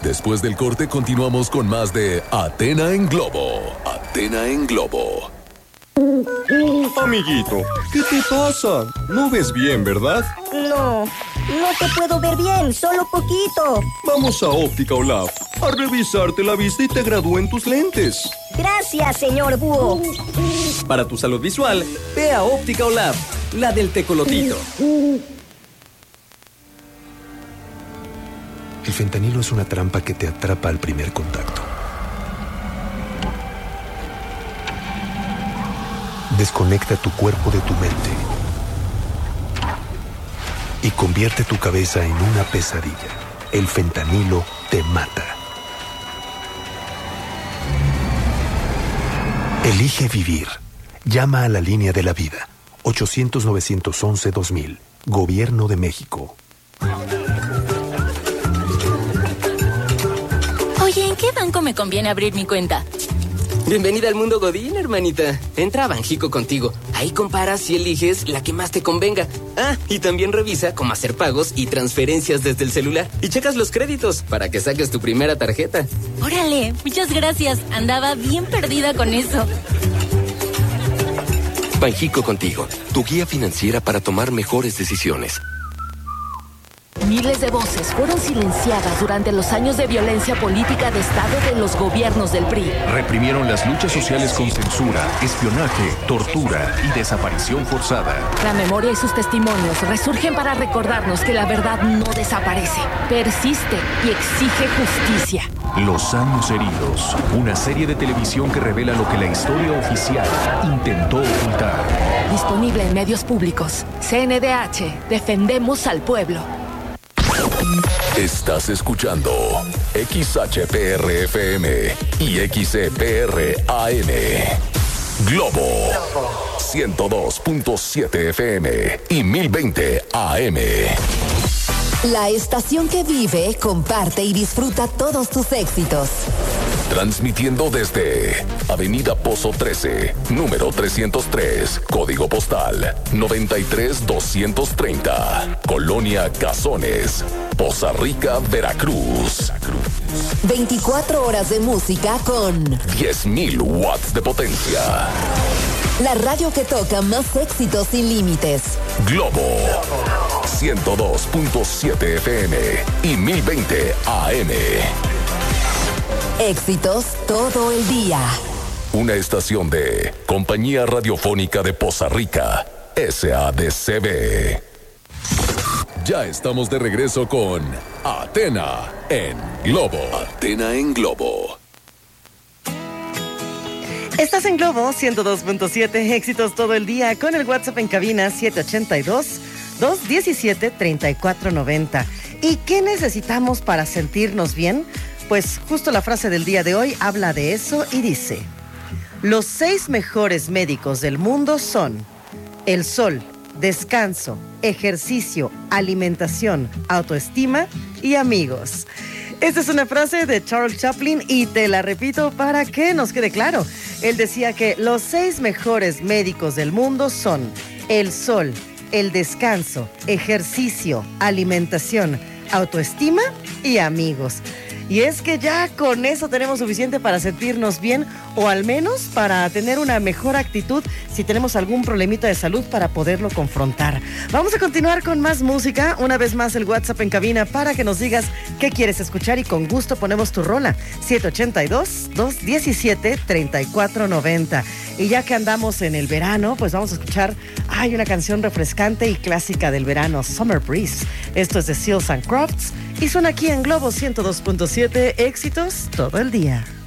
Después del corte continuamos con más de Athena en Globo. Athena en Globo. Amiguito, ¿qué te pasa? No ves bien, ¿verdad? No te puedo ver bien, solo poquito. Vamos a Óptica Olaf a revisarte la vista y te gradúen tus lentes. Gracias, señor Búho. Para tu salud visual, ve a Óptica Olaf, la del tecolotito. El fentanilo es una trampa que te atrapa al primer contacto. Desconecta tu cuerpo de tu mente y convierte tu cabeza en una pesadilla. El fentanilo te mata. Elige vivir. Llama a la línea de la vida. 800-911-2000. Gobierno de México. Oye, ¿en qué banco me conviene abrir mi cuenta? Bienvenida al mundo Godín, hermanita. Entra a Banjico contigo. Ahí comparas y eliges la que más te convenga. Ah, y también revisa cómo hacer pagos y transferencias desde el celular. Y checas los créditos para que saques tu primera tarjeta. Órale, muchas gracias. Andaba bien perdida con eso. Banjico contigo, tu guía financiera para tomar mejores decisiones. Miles de voces fueron silenciadas durante los años de violencia política de Estado de los gobiernos del PRI. Reprimieron las luchas sociales con censura, espionaje, tortura y desaparición forzada. La memoria y sus testimonios resurgen para recordarnos que la verdad no desaparece, persiste y exige justicia. Los años heridos, una serie de televisión que revela lo que la historia oficial intentó ocultar. Disponible en medios públicos. CNDH, defendemos al pueblo. Estás escuchando XHPR-FM y XCPR-AM. Globo 102.7 FM y 1020 AM. La estación que vive, comparte y disfruta todos tus éxitos. Transmitiendo desde Avenida Pozo 13, número 303, código postal 93230, Colonia Cazones, Poza Rica, Veracruz. 24 horas de música con 10,000 watts de potencia. La radio que toca más éxitos sin límites. Globo 102.7 FM y 1020 AM. Éxitos todo el día. Una estación de Compañía Radiofónica de Poza Rica, SADCB. Ya estamos de regreso con Athena en Globo. Athena en Globo. Estás en Globo 102.7, éxitos todo el día, con el WhatsApp en cabina 782-217-3490. ¿Y qué necesitamos para sentirnos bien? Pues justo la frase del día de hoy habla de eso y dice: los 6 mejores médicos del mundo son el sol, descanso, ejercicio, alimentación, autoestima y amigos. Esta es una frase de Charles Chaplin y te la repito para que nos quede claro. Él decía que los 6 mejores médicos del mundo son el sol, el descanso, ejercicio, alimentación, autoestima y amigos. Y es que ya con eso tenemos suficiente para sentirnos bien, o al menos para tener una mejor actitud si tenemos algún problemita de salud para poderlo confrontar. Vamos a continuar con más música. Una vez más el WhatsApp en cabina para que nos digas qué quieres escuchar y con gusto ponemos tu rola. 782-217-3490. Y ya que andamos en el verano, pues vamos a escuchar una canción refrescante y clásica del verano, Summer Breeze. Esto es de Seals and Crofts y suena aquí en Globo 102.7, éxitos todo el día.